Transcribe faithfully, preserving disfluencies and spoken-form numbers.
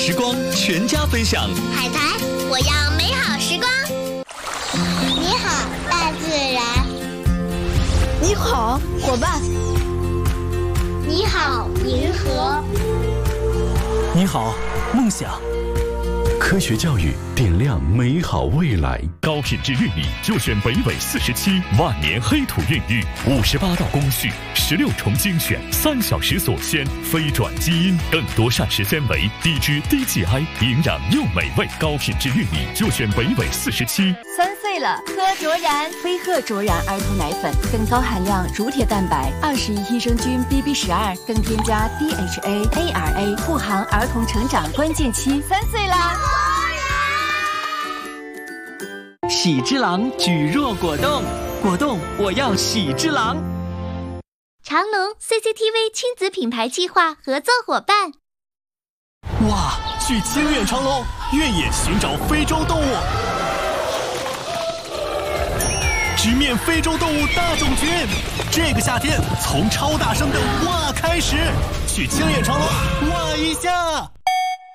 时光全家分享。 海苔，我要美好时光。你好，大自然。 你好，伙伴。 你好，银河。 你好，梦想。 科学教育点亮美好未来。 高品质玉米就选北纬四十七万年黑土孕育，五十八道工序，十六重精选，三小时锁鲜，非转基因，更多膳食纤维，低脂低 G I， 营养又美味。高品质玉米就选北纬四十七。 三岁了，喝卓然飞鹤卓然儿童奶粉，更高含量乳铁蛋白，二十亿益生菌 B B 十二，更添加 D H A A R A， 护航儿童成长关键期。三岁啦！ 喜之郎举若果冻，果冻我要喜之郎。 长隆 C C T V 亲子品牌计划合作伙伴。 哇，去清远长隆，越野寻找非洲动物，直面非洲动物大种群。这个夏天，从超大声的哇开始，去清远长隆哇一下。